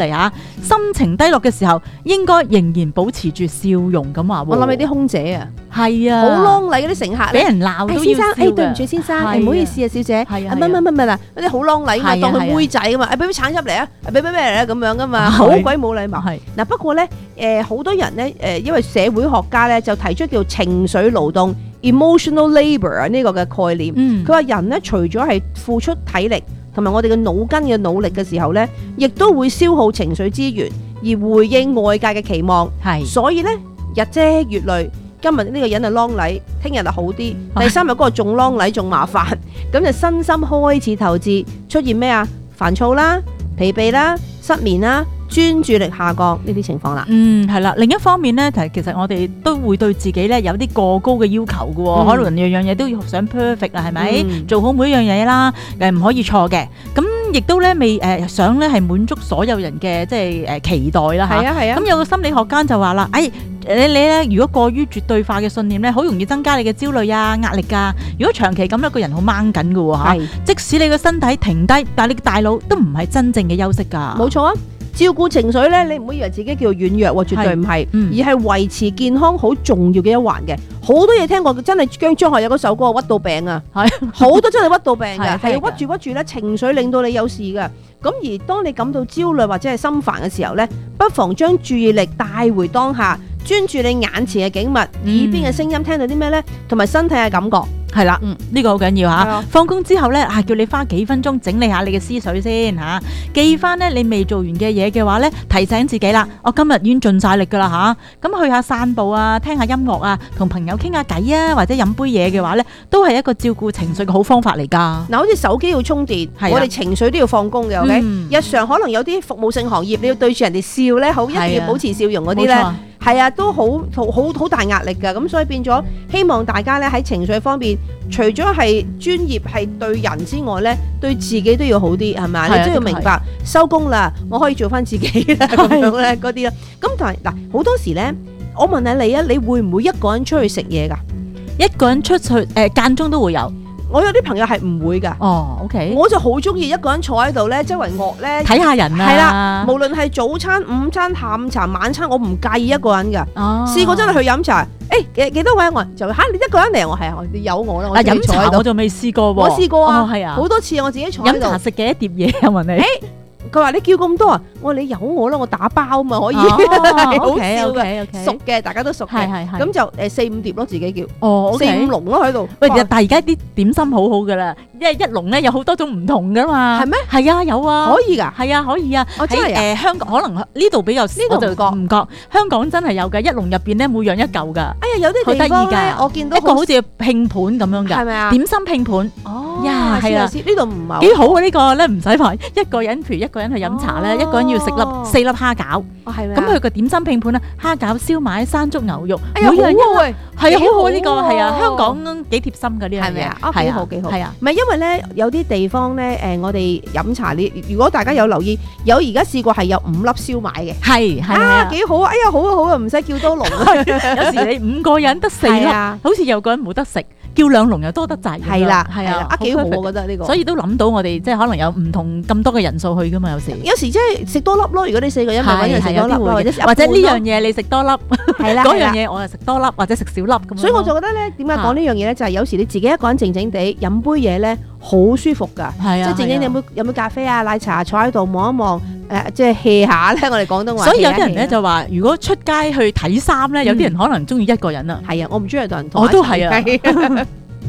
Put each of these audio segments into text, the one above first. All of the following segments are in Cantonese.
birthday 嚇，心情低落嘅時候，應該仍然保持住笑容咁話喎。 我諗起啲空姐啊， 係啊， 好啷禮嗰啲乘客俾人鬧都要先生， 笑嘅。 對唔住先生，唔好意思啊，小姐， 係啊， 唔係啦，嗰啲好啷禮嘛，當佢妹仔噶嘛，俾橙汁嚟啊，俾咩嚟啊咁樣噶嘛，好鬼冇禮貌。嗱，不過咧，好多人咧，因為社會學家咧就提出叫情緒勞動 （emotional labour） 啊呢個嘅概念。佢話人咧除咗係付出體力同埋我哋嘅腦筋嘅努力嘅時候咧，亦都會消耗情緒資源，而回應外界嘅期望。所以咧日積月累。今日呢個人係啷禮，聽日就好啲，第3日嗰個仲啷禮仲麻煩，咁就身心開始透支，出現咩啊？煩躁啦、疲憊啦、失眠啦、專注力下降呢啲情況啦。 係啦。另一方面咧，其實我哋都會對自己咧有啲過高嘅要求嘅喎，可能樣樣嘢都要想 perfect 啊，係咪？做好每一樣嘢啦，唔可以錯嘅。咁亦都咧未想咧係滿足所有人嘅即係期待啦嚇。係啊。咁有個心理學家就話啦，你咧如果過於絕對化嘅信念咧，好容易增加你嘅焦慮啊、壓力㗎。如果長期咁，一個人好掹緊嘅喎嚇。即使你個身體停低，但係你嘅大腦都唔係真正嘅休息㗎。 冇錯啊！照顧情緒咧，你唔好以為自己叫做軟弱喎，絕對唔係，而係維持健康好重要嘅一環嘅。好多嘢聽過，真係張學友嗰首歌屈到病啊，好多真係屈到病㗎，係屈住咧情緒令到你有事㗎。咁而當你感到焦慮或者係心煩嘅時候咧，不妨將注意力帶回當下，專注你眼前嘅景物，耳邊嘅聲音聽到啲咩咧，同埋身體嘅感覺。 係啦，呢個好緊要嚇。放工之後咧，叫你花幾分鐘整理下你嘅思緒先嚇，記翻咧你未做完嘅嘢嘅話咧，提醒自己啦，我今日已經盡晒力㗎啦嚇。咁去下散步啊，聽下音樂啊，同朋友傾下偈啊，或者飲杯嘢嘅話咧，都係一個照顧情緒嘅好方法嚟㗎。 嗱，好似手機要充電，我哋情緒都要放工嘅，OK？日常可能有啲服務性行業，你要對住人哋笑咧，好一定要保持笑容嗰啲咧。係啊，都好大壓力㗎，咁所以變咗希望大家咧喺情緒方面，除咗係專業係對人之外咧，對自己都要好啲，係咪？你都要明白收工啦，我可以做翻自己啦，咁樣咧嗰啲啦。咁但係嗱，好多時咧，我問下你啊，你會唔會一個人出去食嘢㗎？ 一個人出去間中都會有。 我有啲朋友係唔會㗎。 OK。 我就好中意一個人坐喺度咧，周圍惡咧， 睇下人啊。 係啦，無論係早餐、午餐、下午茶、晚餐，我唔介意一個人㗎。試過真係去飲茶，幾多位我就你一個人嚟，我係啊，你有我啦。 飲茶我就未試過喎。 我試過啊， 係啊， 好多次我自己坐喺度。 飲茶食幾多碟嘢啊？問你。 佢話你叫咁多啊，我話你有我啦，我打包嘛可以，好笑嘅，熟嘅大家都熟嘅，咁就4-5碟咯，自己叫4-5籠咯喺度。 喂，但係而家啲點心好好噶啦，因為一籠咧有好多種唔同噶嘛。係咩？係啊，有啊， 可以㗎。 係啊，可以啊。喺香港可能呢度比較少， 呢度唔覺。 香港真係有㗎，一籠入邊咧每樣一嚿㗎。 哎呀，有啲地方咧，我見到一個好似拼盤咁樣㗎。 係咪啊？ 點心拼盤。呀，係啊， 呢度唔係幾好啊！呢個咧唔使話一個人，譬如一個人去飲茶咧，一個人要食4粒蝦餃。咁佢個點心拼盤咧，蝦餃、燒賣、山竹牛肉，每樣一係啊，好好呢個係啊，香港幾貼心㗎呢樣嘢。係咪啊？幾好幾好。係啊， 唔係因為咧有啲地方咧我哋飲茶呢，如果大家有留意，有而家試過係有5粒燒賣嘅。係啊，幾好啊！哎呀，好啊好啊，唔使叫多籠。 有時你5個人得4粒，好似有個人冇得食。叫2籠又多得滯， 係啦，係啊，幾好我覺得呢個， 所以都諗到我哋即係可能有唔同咁多嘅人數去噶嘛，有時即係食多粒咯。如果你4個人咪揾人食多粒咯， 或者呢樣嘢你食多粒， 係啦， 嗰樣嘢我就食多粒或者食少粒咁。 所以我就覺得咧，點解講呢樣嘢咧，就係有時你自己一個人靜靜地飲杯嘢咧，好舒服㗎，即係靜靜地飲杯咖啡啊、奶茶，坐喺度望一望。即係 hea 下咧，我哋廣東話。 所以有啲人咧就話，如果出街去睇衫咧，有啲人可能中意一個人啊。 係啊，我唔中意同人同。 我都係啊。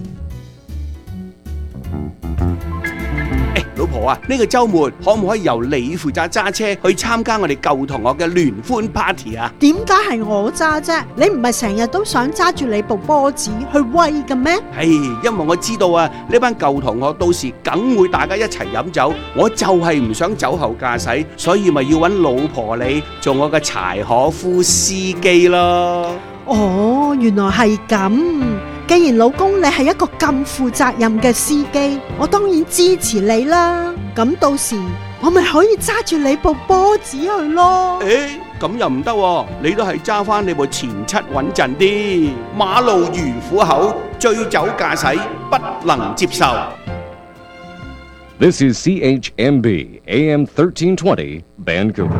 老婆啊，呢個週末可唔可以由你負責揸車去參加我哋舊同學嘅聯歡 party 啊？ 點解係我揸啫？你唔係成日都想揸住你部波子去威嘅咩？ 係，因為我知道啊，呢班舊同學到時梗會大家一齊飲酒，我就係唔想酒後駕駛，所以咪要揾老婆你做我嘅柴可夫司機咯。 哦，原來係咁。既然老公你係一個咁負責任嘅司機，我當然支持你啦。咁到時我咪可以揸住你部波子去咯。 咁又唔得喎，你都係揸翻你部前七穩陣啲。馬路如虎口，醉酒駕駛不能接受。 This is CHMB AM 1320 Vancouver。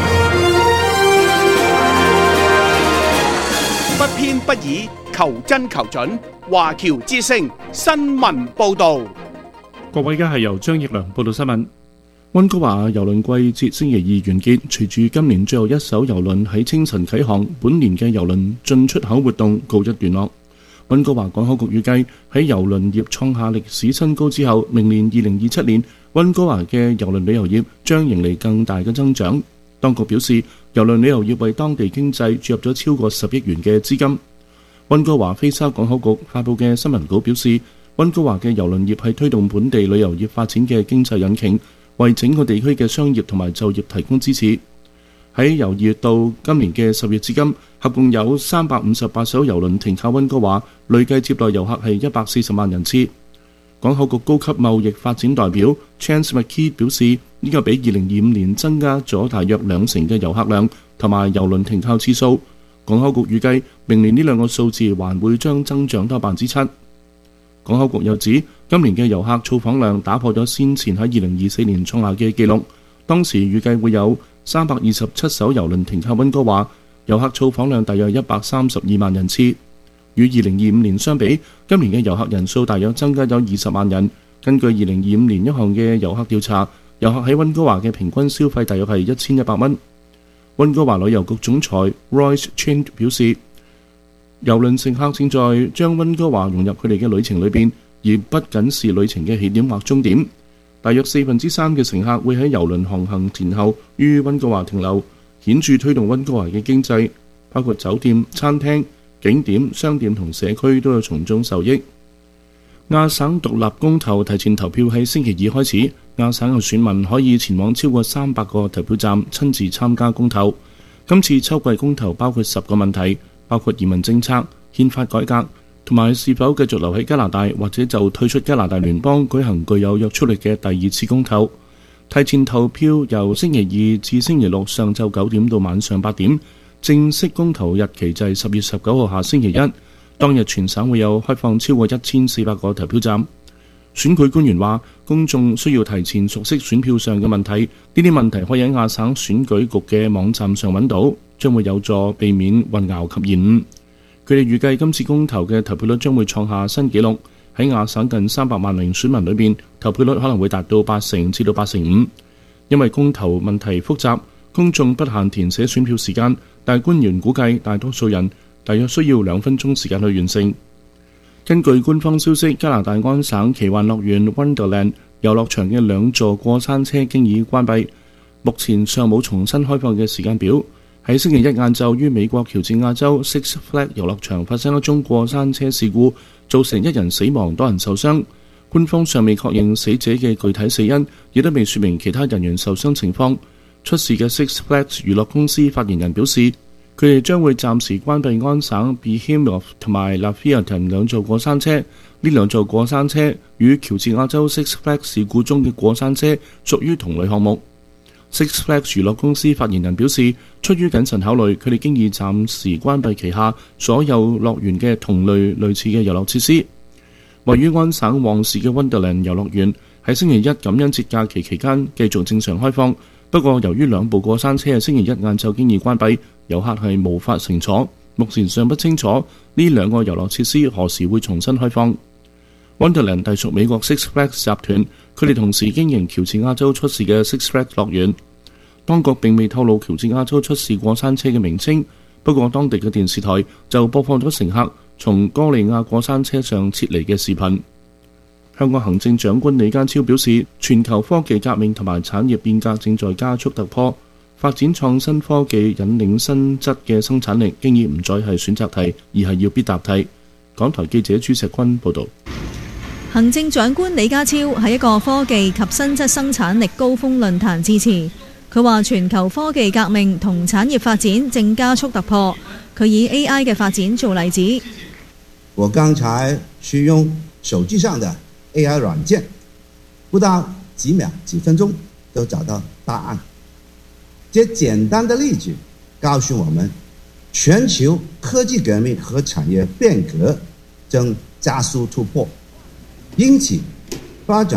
不偏不倚，求真求準。華僑之聲新聞報導。 各位，而家係由張奕良報道新聞。溫哥華郵輪季節星期二完結，隨住今年最後一艘郵輪喺清晨啟航，本年嘅郵輪進出口活動告一段落。溫哥華港口局預計喺郵輪業創下歷史新高之後，明年2027年，溫哥華嘅郵輪旅遊業將迎嚟更大嘅增長。當局表示，郵輪旅遊業為當地經濟注入咗超過10億元嘅資金。溫哥華菲沙港口局發布嘅新聞稿表示，溫哥華嘅郵輪業係推動本地旅遊業發展嘅經濟引擎，為整個地區嘅商業同埋就業提供支持。喺由2月到今年嘅10月至今，合共有358艘郵輪停靠溫哥華，累計接待遊客係140萬人次。港口局高級貿易發展代表 Chance McKee 表示，呢個比2025年增加咗大約20%嘅遊客量同埋郵輪停靠次數。港口局預計明年呢兩個數字還會將增長多7%。港口局又指，今年嘅遊客造訪量打破咗先前喺2024年創下嘅紀錄，當時預計會有327艘郵輪停靠溫哥華，遊客造訪量大約132萬人次。與2025年相比，今年嘅遊客人數大約增加咗20萬人。根據2025年一項嘅遊客調查，遊客喺溫哥華嘅平均消費大約係1100蚊。溫哥華旅遊局總裁 Royce Chin 表示，郵輪乘客正在將溫哥華融入佢哋嘅旅程裏邊，而不僅是旅程嘅起點或終點。大約3%嘅乘客會喺郵輪航行前後於溫哥華停留，顯著推動溫哥華嘅經濟，包括酒店、餐廳、景點、商店同社區都有從中受益。亞省獨立公投提前投票喺星期二開始，亞省嘅選民可以前往超過300個投票站親自參加公投。今次秋季公投包括10個問題，包括移民政策、憲法改革同埋是否繼續留喺加拿大或者就退出加拿大聯邦舉行具有約束力嘅第2次公投。提前投票由星期二至星期六上晝9點到晚上8點，正式公投日期就係10月19號下星期一。當日全省會有開放超過1400個投票站。選舉官員話，公眾需要提前熟悉選票上嘅問題，呢啲問題可以喺亞省選舉局嘅網站上揾到，將會有助避免混淆及延誤。佢哋預計今次公投嘅投票率將會創下新紀錄，喺亞省近300萬名選民裏邊，投票率可能會達到80%至到85%。因為公投問題複雜，公眾不限填寫選票時間，但係官員估計大多數人大約需要2分鐘時間去完成。根據官方消息，加拿大安省奇幻樂園 Wonderland 遊樂場嘅2座過山車經已關閉，目前尚冇重新開放嘅時間表。喺星期一晏晝，於美國喬治亞州 Six Flags 遊樂場發生一宗過山車事故，造成1人死亡，多人受傷。官方尚未確認死者嘅具體死因，亦都未說明其他人員受傷情況。出事嘅 Six Flags 娛樂公司發言人表示，佢哋將會暫時關閉安省 Behemoth 同埋 Lafayette 2座過山車。呢2座過山車與喬治亞州 Six Flags 事故中嘅過山車屬於同類項目。Six Flags 娛樂公司發言人表示，出於謹慎考慮，佢哋經已暫時關閉旗下所有樂園嘅同類似嘅遊樂設施。位於安省旺市嘅 Wonderland 遊樂園喺星期一感恩節假期期間繼續正常開放，不過由於2部過山車喺星期一晏晝經已關閉，遊客係無法乘坐。目前尚不清楚呢2個遊樂設施何時會重新開放。Wonderland 隸屬美國 Six Flags 集團，佢哋同時經營喬治亞州出事嘅 Six Flags 樂園。當局並未透露喬治亞州出事過山車嘅名稱，不過當地嘅電視台就播放咗乘客從哥利亞過山車上撤離嘅視頻。香港行政長官李家超表示，全球科技革命同埋產業變革正在加速突破，發展創新科技引領新質嘅生產力，經已唔再係選擇題，而係要必答題。港台記者朱石坤報導。 行政長官李家超喺一個科技及新質生產力高峰論壇致辭，佢話全球科技革命同產業發展正加速突破。佢以 AI 嘅發展做例子。 我剛才去用手機上的 AI 軟件，不到幾秒幾分鐘就找到答案。這簡單的例子告訴我們，全球科技革命和產業變革正加速突破，因此發展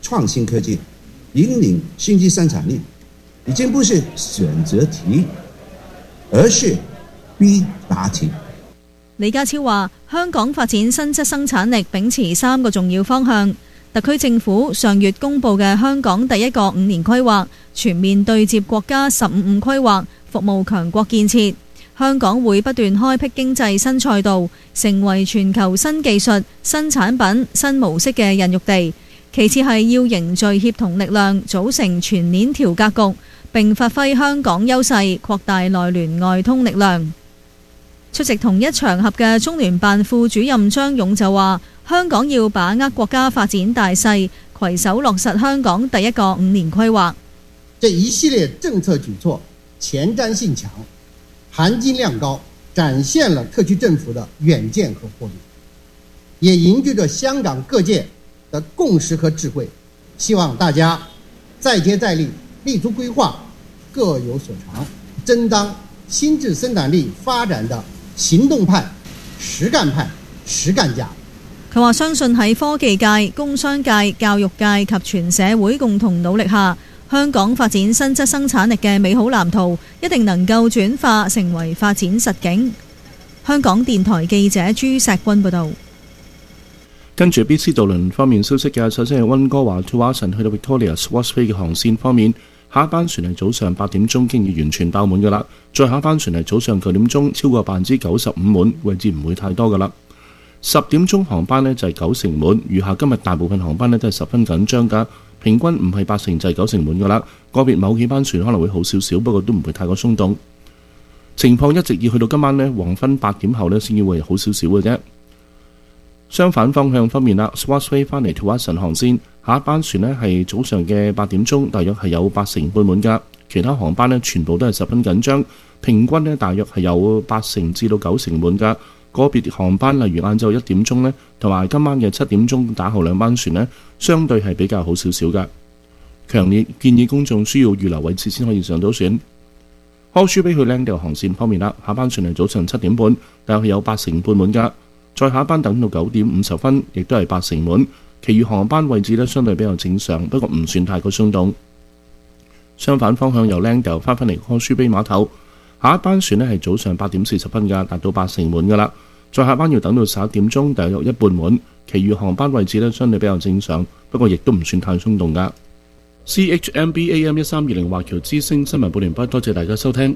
創新科技，引領經濟生產力，已經不是選擇題，而是必答題。 李家超話：香港發展新質生產力秉持3個重要方向。特區政府上月公布嘅香港第一個5年規劃，全面對接國家15規劃，服務強國建設。香港會不斷開闢經濟新賽道，成為全球新技術、新產品、新模式嘅孕育地。其次係要凝聚協同力量，組成全鏈條格局，並發揮香港優勢，擴大內聯外通力量。出席同一場合嘅中聯辦副主任張勇就話：香港要把握國家發展大勢，攜手落實香港第一個5年規劃。 這一系列政策舉措前瞻性強，含金量高，展現了特區政府的遠見和魄力，也凝聚着香港各界的共識和智慧。希望大家再接再厲，立足規劃，各有所長，爭當新質生產力發展的行動派、實幹派、實幹家。 佢話相信喺科技界、工商界、教育界及全社會共同努力下，香港發展新質生產力嘅美好藍圖一定能夠轉化成為發展實景。香港電台記者朱錫君報導。 跟住 BC 渡輪方面消息嘅，首先係溫哥華 to Watson 去到 Victoria Swansea 嘅航線方面，下一班船係早上8點鐘經已完全爆滿㗎啦，再下一班船係早上9點鐘，超過95%滿，位置唔會太多㗎啦。10點鐘航班呢就係90%滿，餘下今日大部分航班呢都係十分緊張㗎，平均唔係80%就係90%滿㗎啦。個別某幾班船可能會好少少，不過都唔會太過鬆動。情況一直要去到今晚呢黃昏8點後呢先至會好少少嘅啫。相反方向方面啦 ，Swansea 翻嚟 to Watson 航線，下一班船呢係早上嘅8點鐘，大約係有80%半滿㗎。其他航班呢全部都係十分緊張，平均呢大約係有80%至到90%滿㗎。個別航班例如晏晝1點鐘呢，同埋今晚嘅7點鐘打後兩班船呢，相對係比較好少少㗎。強烈建議公眾需要預留位置先可以上到船。柯舒比去 Langdale 航線方面啦，下班船係早上7點半，但係有80%半滿㗎。再下一班等到9點50分，亦都係80%滿。其餘航班位置呢，相對比較正常，不過唔算太過鬆動。相反方向由 Langdale 翻返嚟柯舒比碼頭，下一班船呢係早上8點40分㗎，達到80%滿㗎啦。再下班要等到11點鐘，大約一半滿。其餘航班位置呢，相對比較正常，不過亦都唔算太鬆動㗎。CHMB AM 1320華僑之聲新聞報完畢，多謝大家收聽。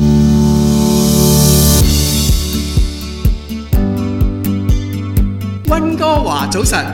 溫哥華早晨，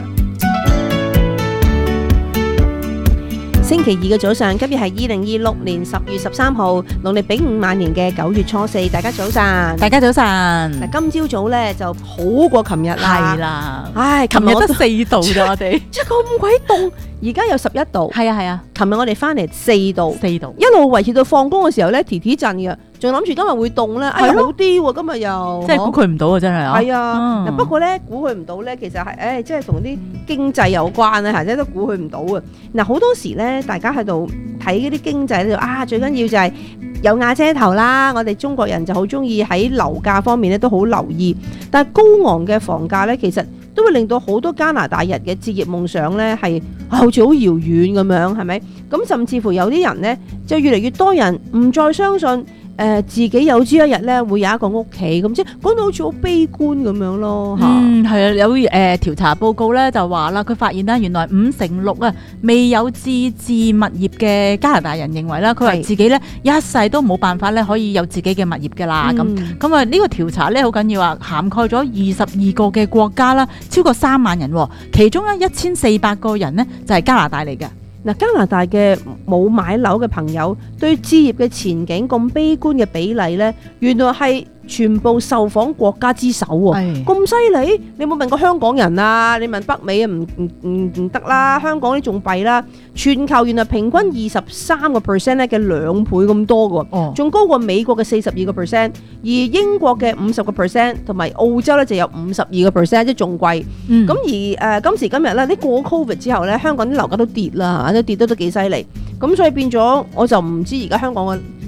星期2嘅早上，今日係2026年10月13號，農曆丙午晚年嘅9月初4，大家早晨， 大家早晨。 嗱，今朝早咧就好過琴日啦， 係啦， 唉， 琴日得4度咋我哋， 即係咁鬼凍，而家有11度， 係啊係啊， 琴日我哋翻嚟4度， 一路維持到放工嘅時候咧，提震嘅。仲諗住今日會凍咧，哎呀好啲喎，今日又即係估佢唔到啊！真係啊， 係啊，不過咧估佢唔到咧，其實係即係同啲經濟有關咧，即係都估佢唔到啊！嗱，好多時咧，大家喺度睇嗰啲經濟咧，最緊要就係有瓦遮頭啦。我哋中國人就好中意喺樓價方面咧都好留意，但係高昂嘅房價咧，其實都會令到好多加拿大人嘅置業夢想咧係好似好遙遠咁樣，係咪？咁甚至乎有啲人咧，就越嚟越多人唔再相信。自己有朝一日咧會有一個屋企咁，即係講到好似好悲觀咁樣咯嚇。 係啊，有調查報告咧就話啦，佢發現啦，原來56%啊未有自置物業嘅加拿大人認為啦，佢話自己咧一世都冇辦法咧可以有自己嘅物業㗎啦。咁啊呢個調查咧好緊要啊，涵蓋咗22個嘅國家啦，超過3萬人，其中咧1400個人呢就係加拿大嚟嘅。 嗱，加拿大嘅冇買樓嘅朋友對置業嘅前景咁悲觀嘅比例呢，原來係全部受訪國家之首喎，咁犀利！你有冇問過香港人啊？你問北美啊，唔得啦，香港啲仲弊啦。全球原來平均23% 咧嘅2倍咁多嘅，仲高過美國嘅42%，而英國嘅50%同埋澳洲咧就有52%，即係仲貴。咁而今時今日咧，啲過 Covid 之後咧，香港啲樓價都跌啦，都跌得都幾犀利。咁所以變咗，我就唔知而家香港嘅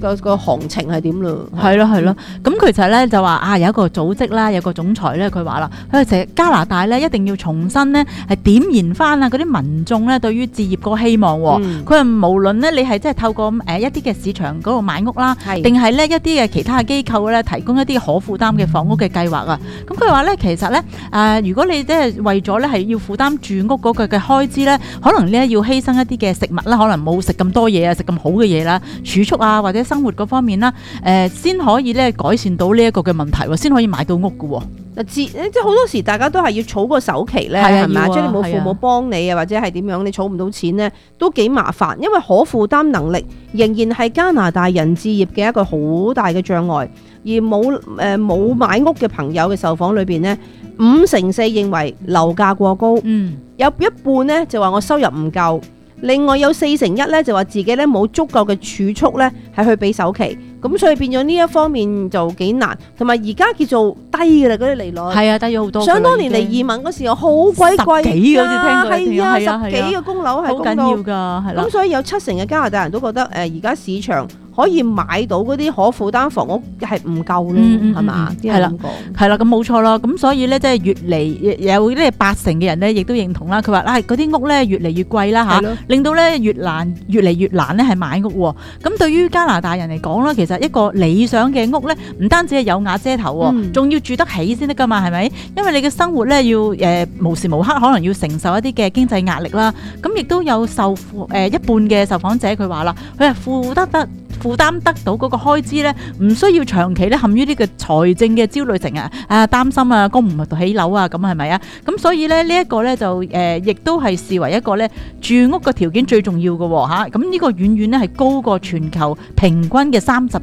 個行情係點咯？ 係咯，咁佢其實咧就話有一個組織啦，有個總裁咧，佢話啦，佢成日加拿大咧一定要重新咧係點燃翻嗰啲民眾咧對於置業個希望。佢話無論咧你係即係透過一啲嘅市場嗰度買屋啦，定係咧一啲嘅其他嘅機構咧提供一啲可負擔嘅房屋嘅計劃啊。咁佢話咧其實咧如果你即係為咗咧係要負擔住屋嗰個嘅開支咧，可能咧要犧牲一啲嘅食物啦，可能冇食咁多嘢啊，食咁好嘅嘢啦，儲蓄啊或者生活嗰方面啦，先可以咧改善到呢一個嘅問題，先可以買到屋嘅。 即係好多時大家都係要儲個首期咧，係咪？即係你冇父母幫你啊，或者係點樣，你儲唔到錢咧，都幾麻煩。因為可負擔能力仍然係加拿大人置業嘅一個好大嘅障礙。而冇買屋嘅朋友嘅受訪裏邊呢，54%認為樓價過高，有一半呢就話我收入唔夠，另外有41%呢就話自己呢冇足夠嘅儲蓄呢係去俾首期。咁所以變咗呢一方面就幾難，同埋而家叫做低嘅啦，嗰啲利率係啊，低咗好多。想當年嚟移民嗰時候好鬼貴， 十幾好似聽過， 係啊，十幾嘅供樓係好緊要㗎，係啦。 咁所以有70%嘅加拿大人都覺得而家市場可以買到嗰啲可負擔房屋係唔夠咯，係嘛？ 係啦，係啦，咁冇錯啦。咁所以咧，即係越嚟有呢80%嘅人咧，亦都認同啦。佢話嗰啲屋咧越嚟越貴啦嚇，令到咧越嚟越難咧係買屋。咁對於加拿大人嚟講啦，其實一個理想嘅屋咧，唔單止係有瓦遮頭喎，仲要住得起先得㗎嘛，係咪？因為你嘅生活咧要無時無刻可能要承受一啲嘅經濟壓力啦。咁亦都有一半嘅受訪者佢話啦，佢係負擔得到嗰個開支咧，唔需要長期咧陷於呢個財政嘅焦慮症擔心供唔到起樓啊，咁係咪啊？咁所以咧呢一個咧就亦都係視為一個咧住屋嘅條件最重要嘅嚇。咁呢個遠遠咧係高過全球平均嘅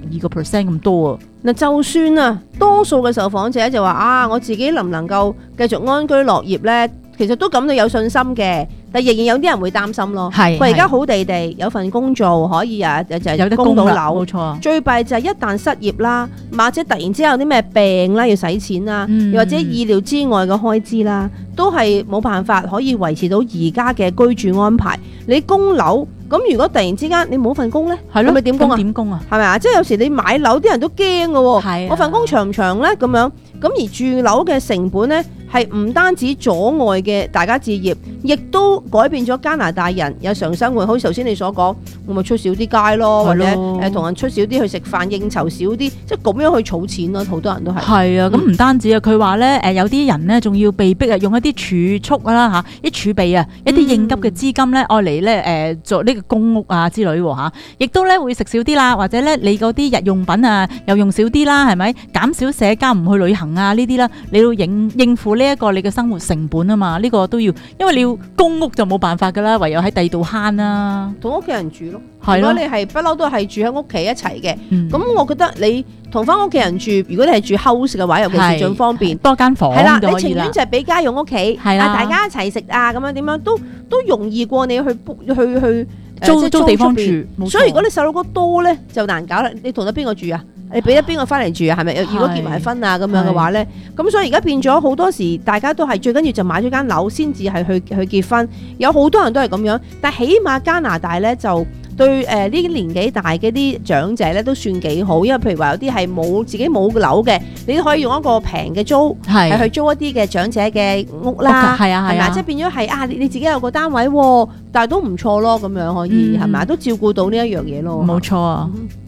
32% 咁多啊！ 嗱，就算多數嘅受訪者就話我自己能唔能夠繼續安居樂業咧，其實都感到有信心嘅。但仍然有啲人會擔心咯。佢而家好地地有份工做，可以就係有得供到樓。冇錯。最弊就係一旦失業啦，或者突然之間有啲咩病啦，要使錢啦，又或者意料之外嘅開支啦，都係冇辦法可以維持到而家嘅居住安排。你供樓咁，如果突然之間你冇份工咧，咁咪點供啊？點供啊？係咪啊？即係有時你買樓啲人都驚㗎喎。我份工長唔長咧？咁樣咁而住樓嘅成本咧，係唔單止阻礙嘅大家置業，亦都改變咗加拿大人日常生活。好似頭先你所講，我咪出少啲街咯，或者同人出少啲去食飯應酬少啲，即係咁樣去儲錢咯。好多人都係。係啊，咁唔單止啊，佢話咧有啲人咧仲要被逼用一啲儲蓄啦嚇，啲儲備一啲應急嘅資金咧，愛嚟咧做呢個公屋啊之類喎，亦都咧會食少啲啦，或者咧你嗰啲日用品又用少啲啦，係咪？減少社交，唔去旅行啊呢啲啦，你要應付呢一個你嘅生活成本啊嘛，呢個都要，因為你要公屋就冇辦法噶啦，唯有喺第二度慳啦，同屋企人住咯。如果你係不嬲都係住喺屋企一齊嘅，咁我覺得你同翻屋企人住，如果你係住 house 嘅話，尤其是最方便，多間房係啦，你情願就係俾家用屋企，大家一齊食啊，咁樣點樣都容易過你去租地方住。所以如果你細佬哥多咧，就難搞啦。你同得邊個住啊？你俾得邊個翻嚟住啊？係咪？如果結埋婚啊咁樣嘅話咧，咁所以而家變咗好多時，大家都係最緊要就買咗間樓先至係去結婚。有好多人都係咁樣，但係起碼加拿大咧就對呢啲年紀大嘅啲長者咧都算幾好，因為譬如話有啲係自己冇樓嘅，你都可以用一個平嘅租係去租一啲嘅長者嘅屋啦，係咪？即係變咗係你自己有個單位，但係都唔錯咯，咁樣可以係咪？都照顧到呢一樣嘢咯，冇錯啊。